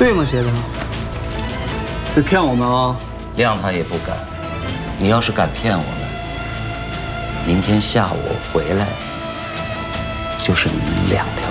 对吗，协长？别骗我们啊！ 谅他也不敢。你要是敢骗我们，明天下午我回来，就是你们2条